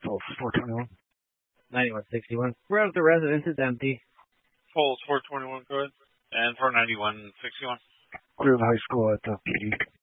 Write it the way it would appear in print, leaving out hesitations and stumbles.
Pulse 421. 9161. Route of the residence is empty. Pulse 421, go ahead. And for 9161. Grove High School at the PD.